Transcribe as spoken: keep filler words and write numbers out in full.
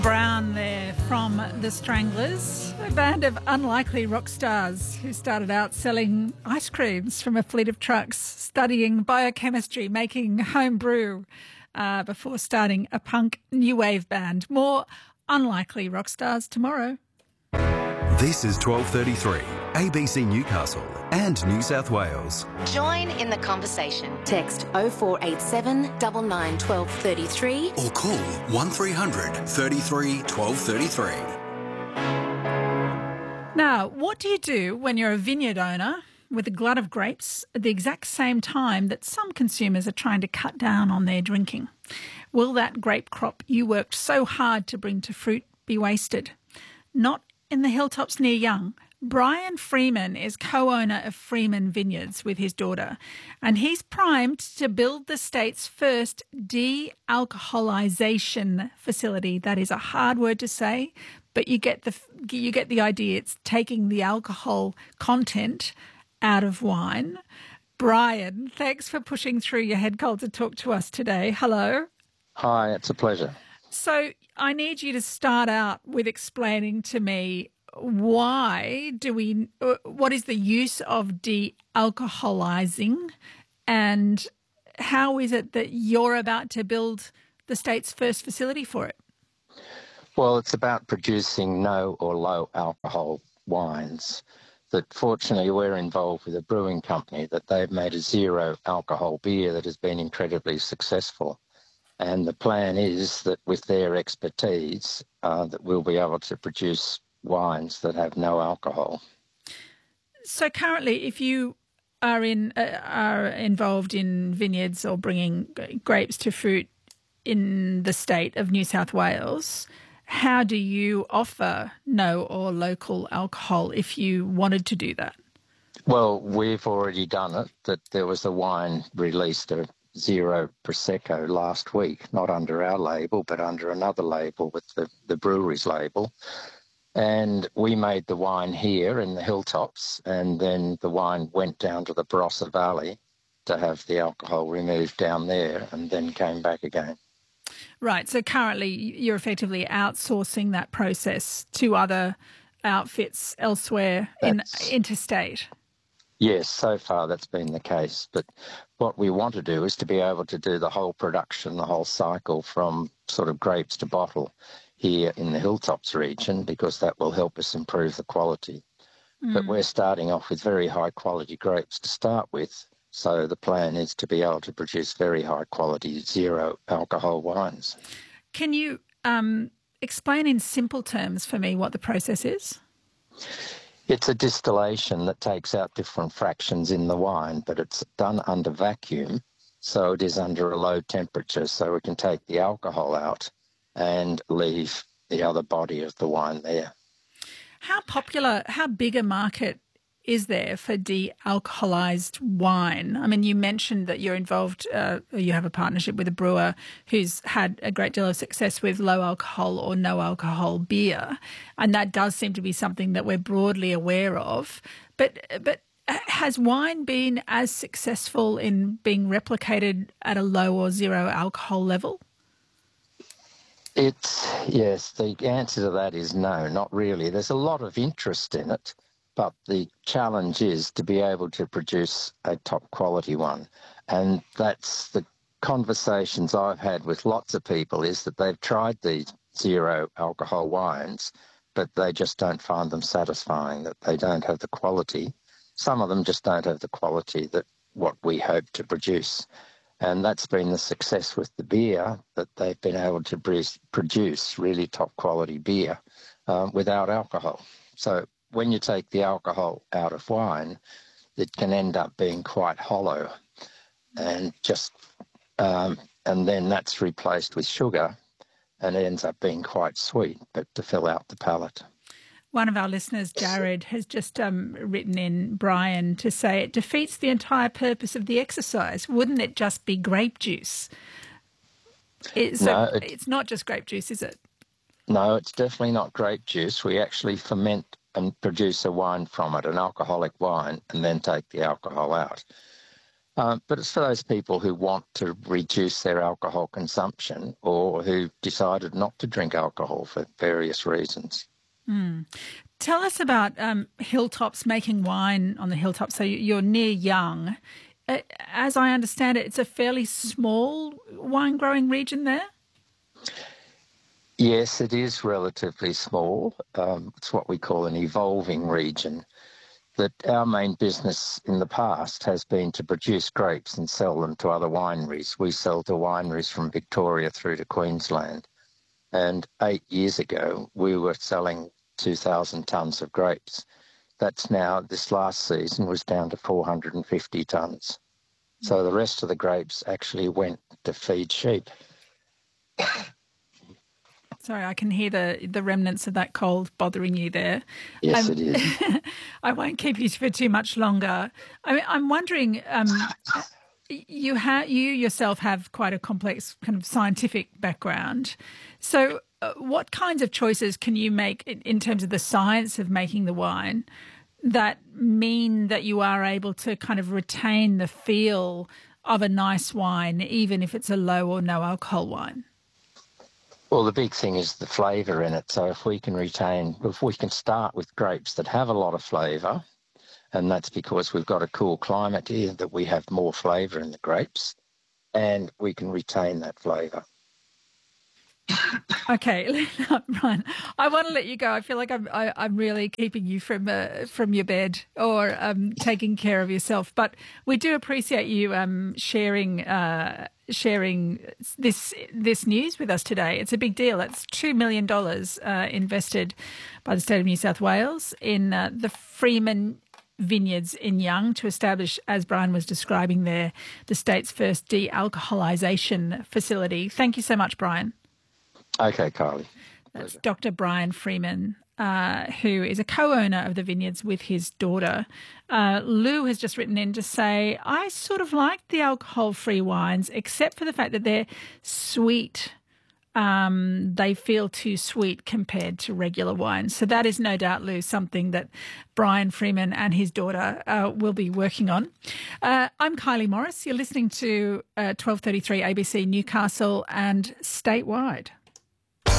Brown there from The Stranglers, a band of unlikely rock stars who started out selling ice creams from a fleet of trucks, studying biochemistry, making home brew, uh, before starting a punk new wave band. More unlikely rock stars tomorrow. This is twelve thirty-three, A B C Newcastle and New South Wales. Join in the conversation. Text oh four eight seven, nine nine, one two three three Or call one three hundred, thirty-three, twelve thirty-three. Now, what do you do when you're a vineyard owner with a glut of grapes at the exact same time that some consumers are trying to cut down on their drinking? Will that grape crop you worked so hard to bring to fruit be wasted? Not in the hilltops near Young. Brian Freeman is co-owner of Freeman Vineyards with his daughter, and he's primed to build the state's first de-alcoholization facility. That is a hard word to say, but you get the you get the idea. It's taking the alcohol content out of wine. Brian, thanks for pushing through your head cold to talk to us today. Hello. Hi, it's a pleasure. So I need you to start out with explaining to me why do we, what is the use of de-alcoholizing, and how is it that you're about to build the state's first facility for it? Well, it's about producing no or low alcohol wines. That fortunately we're involved with a brewing company that they've made a zero alcohol beer that has been incredibly successful. And the plan is that with their expertise, uh, that we'll be able to produce wines that have no alcohol. So currently, if you are in uh, are involved in vineyards or bringing grapes to fruit in the state of New South Wales, how do you offer no or local alcohol if you wanted to do that? Well, we've already done it. That there was a wine released, a Zero Prosecco, last week, not under our label, but under another label with the, the brewery's label. And we made the wine here in the hilltops, and then the wine went down to the Barossa Valley to have the alcohol removed down there and then came back again. Right. So currently you're effectively outsourcing that process to other outfits elsewhere That's, in interstate. Yes, so far that's been the case. But what we want to do is to be able to do the whole production, the whole cycle from sort of grapes to bottle here in the Hilltops region, because that will help us improve the quality. Mm. But we're starting off with very high quality grapes to start with. So the plan is to be able to produce very high quality zero alcohol wines. Can you um, explain in simple terms for me what the process is? It's a distillation that takes out different fractions in the wine, but it's done under vacuum, so it is under a low temperature, so we can take the alcohol out and leave the other body of the wine there. How popular, how big a market is there for de-alcoholized wine? I mean, you mentioned that you're involved, uh, you have a partnership with a brewer who's had a great deal of success with low alcohol or no alcohol beer, and that does seem to be something that we're broadly aware of. But but has wine been as successful in being replicated at a low or zero alcohol level? It's, yes, the answer to that is no, not really. There's a lot of interest in it. But the challenge is to be able to produce a top quality one. And that's the conversations I've had with lots of people, is that they've tried these zero alcohol wines, but they just don't find them satisfying, that they don't have the quality. Some of them just don't have the quality that what we hope to produce. And that's been the success with the beer, that they've been able to produce really top quality beer um, without alcohol. So when you take the alcohol out of wine, it can end up being quite hollow, and just um, and then that's replaced with sugar, and it ends up being quite sweet, but to fill out the palate. One of our listeners, Jared, has just um, written in Brian to say it defeats the entire purpose of the exercise. Wouldn't it just be grape juice? It, so no, it, it's not just grape juice, is it? No, it's definitely not grape juice. We actually ferment and produce a wine from it, an alcoholic wine, and then take the alcohol out. Um, but it's for those people who want to reduce their alcohol consumption or who decided not to drink alcohol for various reasons. Mm. Tell us about um, Hilltops, making wine on the Hilltops. So you're near Young. Uh, as I understand it, it's a fairly small wine growing region there? Yes, it is relatively small. Um, it's what we call an evolving region. That our main business in the past has been to produce grapes and sell them to other wineries. We sell to wineries from Victoria through to Queensland. And eight years ago, we were selling two thousand tonnes of grapes. That's now, this last season, was down to four hundred fifty tonnes. So the rest of the grapes actually went to feed sheep. Sorry, I can hear the, the remnants of that cold bothering you there. Yes, um, it is. I won't keep you for too much longer. I mean, I'm wondering, um, you, ha- you yourself have quite a complex kind of scientific background. So uh, what kinds of choices can you make in, in terms of the science of making the wine that mean that you are able to kind of retain the feel of a nice wine, even if it's a low or no alcohol wine? Well, the big thing is the flavour in it. So if we can retain, if we can start with grapes that have a lot of flavour, and that's because we've got a cool climate here that we have more flavour in the grapes, and we can retain that flavour. Okay, Brian, I want to let you go. I feel like I'm I, I'm really keeping you from uh, from your bed or um, taking care of yourself. But we do appreciate you um, sharing uh, sharing this this news with us today. It's a big deal. It's two million dollars uh, invested by the state of New South Wales in uh, the Freeman Vineyards in Young to establish, as Brian was describing there, the state's first de-alcoholisation facility. Thank you so much, Brian. Okay, Kylie. That's Doctor Brian Freeman, uh, who is a co-owner of the vineyards with his daughter. Uh, Lou has just written in to say, I sort of like the alcohol-free wines, except for the fact that they're sweet. Um, they feel too sweet compared to regular wines. So that is no doubt, Lou, something that Brian Freeman and his daughter uh, will be working on. Uh, I'm Kylie Morris. You're listening to uh, twelve thirty-three A B C Newcastle and statewide.